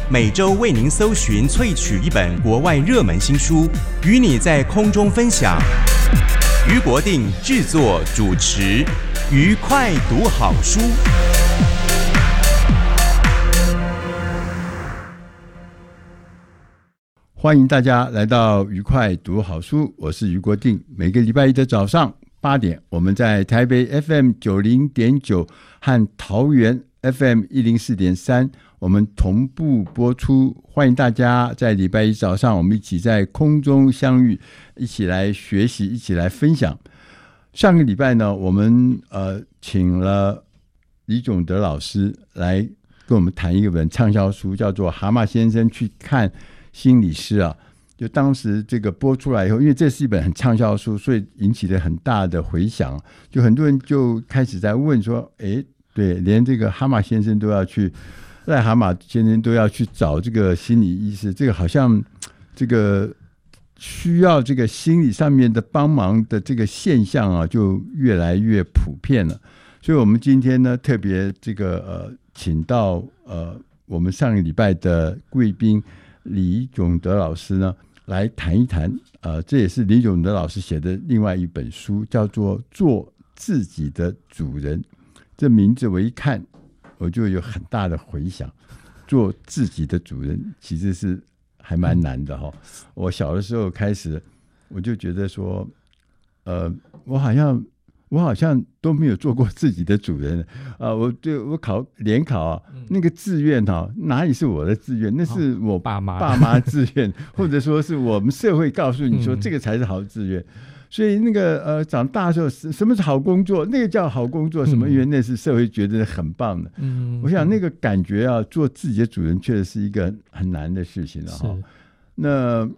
每周为您搜寻萃取一本国外热门新书，与你在空中分享。余国定制作主持，愉快读好书。 欢迎大家来到愉快读好书，我是余国定。每个礼拜一的早上8点，我们在台北 FM 90.9和桃园 FM 104.3，我们同步播出。欢迎大家在礼拜一早上，我们一起在空中相遇，一起来学习，一起来分享。上个礼拜呢，我们请了李炯德老师来跟我们谈一本畅销书，叫做《蛤蟆先生去看心理师》啊。就当时这个播出来以后，因为这是一本很畅销的书，所以引起了很大的回响。就很多人就开始在问说，对，连这个蛤蟆先生都要去，癞蛤蟆先生都要去找这个心理医师，这个好像这个需要这个心理上面的帮忙的这个现象啊，就越来越普遍了。所以我们今天呢，特别这个请到我们上个礼拜的贵宾李炯德老师呢，来谈一谈这也是李炯德老师写的另外一本书，叫做《做自己的主人》。这名字我一看，我就有很大的回响。做自己的主人其实是还蛮难的哈。我小的时候开始，我就觉得说，我好像都没有做过自己的主人我联考啊，那个志愿哪里是我的志愿，那是我爸妈志愿或者说是我们社会告诉你说这个才是好志愿。所以那个长大的时候，什么是好工作？那个叫好工作，什么？因为那是社会觉得很棒的。我想那个感觉啊，做自己的主人确实是一个很难的事情了哈。那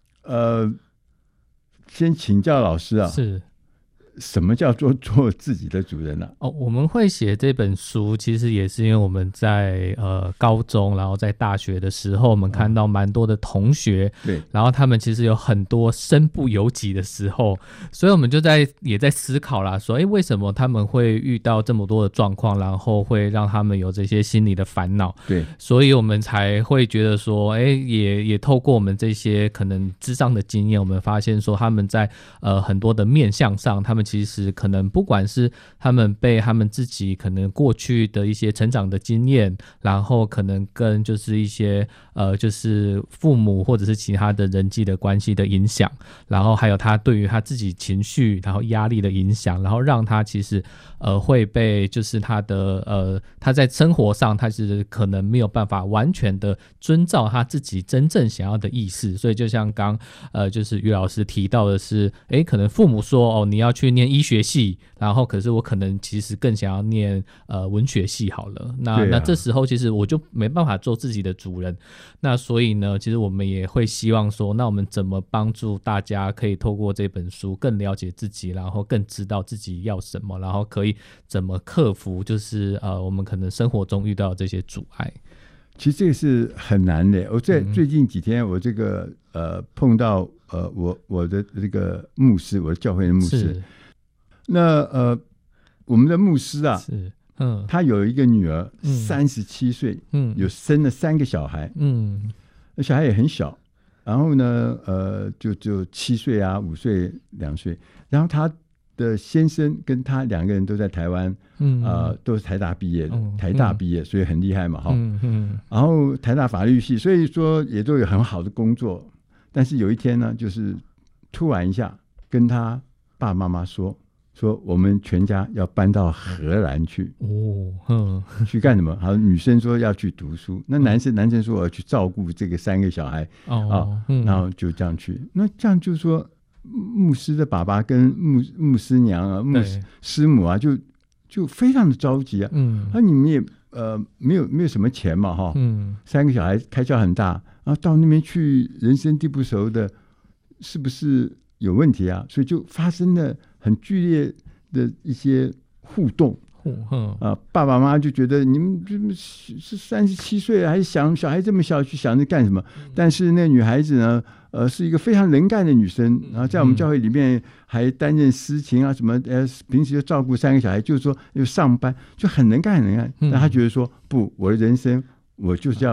先请教老师啊，是什么叫做自己的主人呢？ 我们会写这本书，其实也是因为我们在高中，然后在大学的时候，我们看到蛮多的同学，对，然后他们其实有很多身不由己的时候，所以我们就也在思考啦，说，为什么他们会遇到这么多的状况，然后会让他们有这些心理的烦恼？对，所以我们才会觉得说，也透过我们这些可能諮商的经验，我们发现说他们在很多的面向上，他们其实可能不管是他们被他们自己可能过去的一些成长的经验，然后可能跟就是一些就是父母或者是其他的人际的关系的影响，然后还有他对于他自己情绪然后压力的影响，然后让他其实会被就是他的他在生活上他是可能没有办法完全的遵照他自己真正想要的意思。所以就像刚就是于老师提到的是，可能父母说你要去念医学系，然后可是我可能其实更想要念文学系好了。那这时候其实我就没办法做自己的主人。那所以呢，其实我们也会希望说，那我们怎么帮助大家可以透过这本书更了解自己，然后更知道自己要什么，然后可以怎么克服就是我们可能生活中遇到的这些阻碍。 其实这个是很难的。我在最近几天，我这个碰到我的这个牧师，我的教会的牧师。那我们的牧师啊，他有一个女儿，37岁，有生了3个小孩，那小孩也很小，然后呢，就7岁啊、5岁、2岁，然后他的先生跟他2个人都在台湾，都是台大毕业的，所以很厉害嘛，然后台大法律系，所以说也都有很好的工作。但是有一天呢，就是突然一下跟他爸爸妈妈说我们全家要搬到荷兰去。去干什么？好，女生说要去读书，那男生说我要去照顾这个3个小孩，然后就这样去。那这样就是说，牧师的爸爸跟牧师娘啊、师母啊，就非常的着急啊。那你们也没有什么钱嘛，3个小孩开销很大，然后到那边去，人生地不熟的，是不是有问题啊？所以就发生了很剧烈的一些互动。爸爸妈妈就觉得你们是37岁了，还想小孩这么小去想着干什么？但是那女孩子呢，是一个非常能干的女生，然后在我们教会里面还担任司琴啊什么，平时就照顾3个小孩，就是说又上班，就很能干。但她觉得说不，我的人生我就是要做自己的主人，我就是要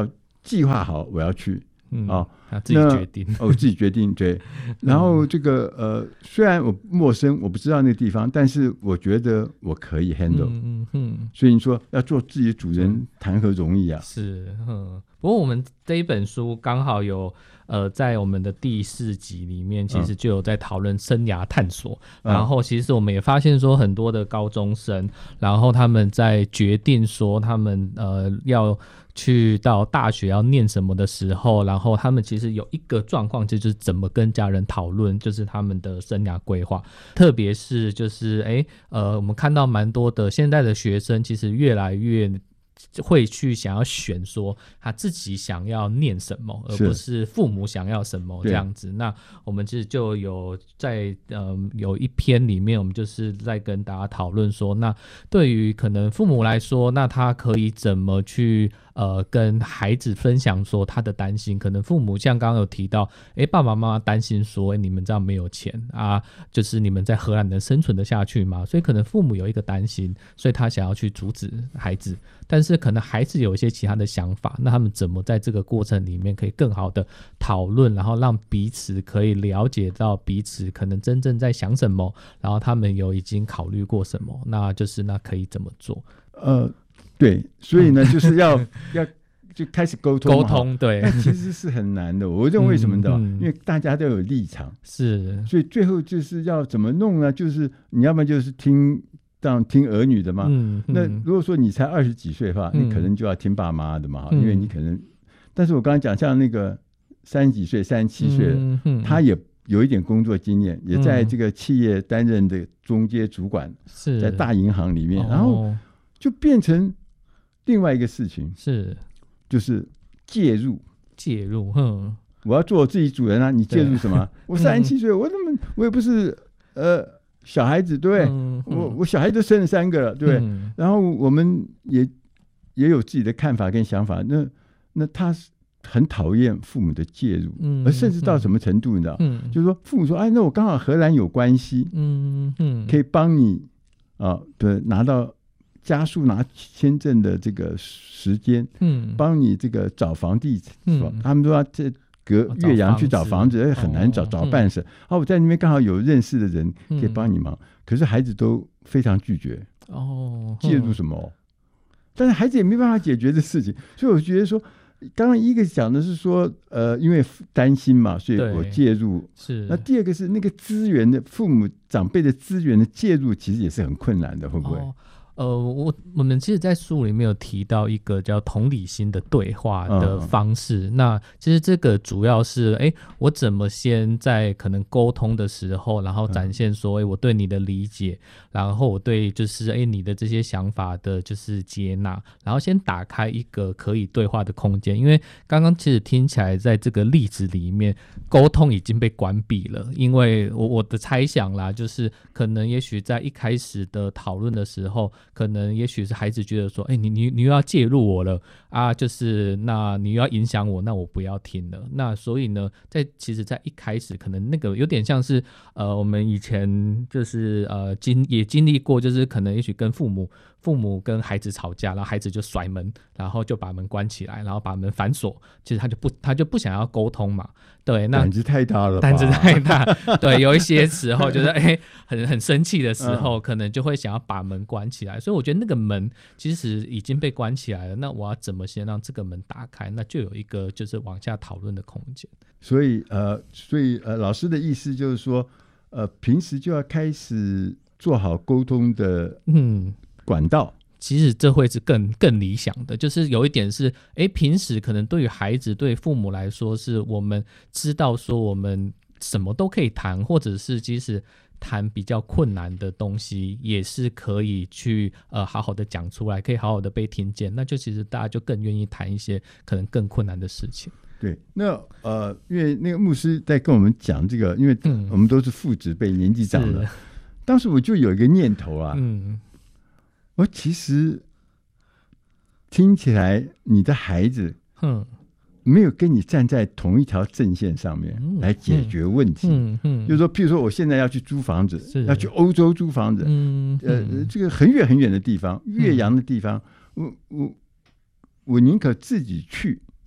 计划好我要去。 他自己决定自己决定对。然后这个虽然我陌生，我不知道那个地方，但是我觉得我可以 handle。所以你说要做自己的主人，谈何容易啊？ 是，不过我们这一本书刚好有在我们的第4集里面，其实就有在讨论生涯探索。然后其实我们也发现说，很多的高中生，然后他们在决定说他们要去到大学要念什么的时候，然后他们其实有一个状况，就是怎么跟家人讨论，就是他们的生涯规划。特别是就是我们看到蛮多的现在的学生，其实越来越会去想要选说他自己想要念什么，而不是父母想要什么这样子。那我们其实就有在有一篇里面，我们就是在跟大家讨论说，那对于可能父母来说，那他可以怎么去跟孩子分享说他的担心。可能父母像刚刚有提到，爸爸妈妈担心说，你们这样没有钱啊，就是你们在荷兰能生存得下去吗？所以可能父母有一个担心，所以他想要去阻止孩子。但是可能孩子有一些其他的想法，那他们怎么在这个过程里面可以更好的讨论，然后让彼此可以了解到彼此可能真正在想什么，然后他们有已经考虑过什么，那就是那可以怎么做。 对，所以呢就是要就开始沟通对， 那其实是很难的。我认为为什么呢？因为大家都有立场， 是， 所以最后就是要怎么弄呢？就是你要不然就是听儿女的嘛。那如果说你才20几岁的话，你可能就要听爸妈的嘛，因为你可能。但是我刚刚讲像那个30几岁、37岁的，他也有一点工作经验，也在这个企业担任的中阶主管，在大银行里面，然后就变成另外一个事情，就是介入。我要做我自己主人啊！你介入什么？我37岁，我也不是小孩子，对不对？我小孩都生了3个了，对不对？然后我们也有自己的看法跟想法。那他很讨厌父母的介入，而甚至到什么程度，你知道？就是说父母说：“那我刚好荷兰有关系，可以帮你对，拿到。”加速拿签证的这个时间，帮你这个找房地产，他们说这隔岳阳去找房子很难找半生。我在那边刚好有认识的人可以帮你忙，可是孩子都非常拒绝介入什么，但是孩子也没办法解决这事情，所以我觉得说，刚刚一个讲的是说，因为担心嘛，所以我介入。那第二个是那个资源的父母长辈的资源的介入，其实也是很困难的，会不会？ 我们其实在书里面有提到一个叫同理心的对话的方式。那其实这个主要是我怎么先在可能沟通的时候，然后展现说我对你的理解，然后我对就是你的这些想法的就是接纳，然后先打开一个可以对话的空间。因为刚刚其实听起来在这个例子里面沟通已经被关闭了，因为我的猜想啦，就是可能也许在一开始的讨论的时候，可能也许是孩子觉得说你又要介入我了啊，就是那你又要影响我，那我不要听了。那所以呢其实在一开始可能那个有点像是我们以前就是也经历过，就是可能也许跟父母跟孩子吵架，然后孩子就甩门，然后就把门关起来，然后把门反锁，其实他就不想要沟通嘛。对，那胆子太大了吧， 胆子太大。对，有一些时候就是很生气的时候，可能就会想要把门关起来。所以我觉得那个门其实已经被关起来了，那我要怎么先让这个门打开？那就有一个就是往下讨论的空间。 所以老师的意思就是说，平时就要开始做好沟通的管道。 其实这会是更理想的，就是有一点是平时可能对于孩子对父母来说，是我们知道说我们什么都可以谈，或者是即使谈比较困难的东西也是可以去好好的讲出来，可以好好的被听见，那就其实大家就更愿意谈一些可能更困难的事情。 对，那因为那个牧师在跟我们讲这个，因为我们都是父子辈，年纪长了，当时我就有一个念头啊，我其实听起来你的孩子没有跟你站在同一条阵线上面来解决问题，就是说譬如说我现在要去租房子，要去欧洲租房子，这个很远很远的地方，岳阳的地方，我宁可自己去，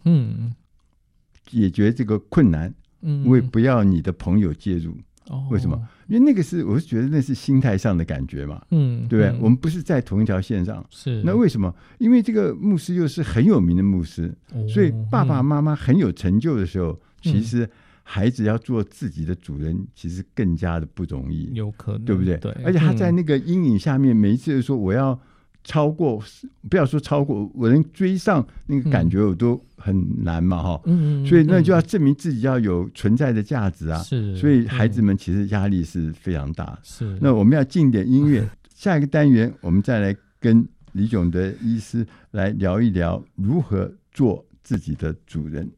解决这个困难，我也不要你的朋友介入。为什么？因为那个我是觉得那是心态上的感觉嘛，对不对？我们不是在同一条线上。 是。 那为什么？因为这个牧师又是很有名的牧师，所以爸爸妈妈很有成就的时候，其实孩子要做自己的主人，其实更加的不容易， 有可能， 对不对？ 对。 而且他在那个阴影下面，每一次说我要超过，不要说超过，我能追上那个感觉，我都很难嘛，哈。所以那就要证明自己要有存在的价值啊。 是。 所以孩子们其实压力是非常大。 是。 那我们要进点音乐，下一个单元我们再来跟李炯德医师来聊一聊如何做自己的主人。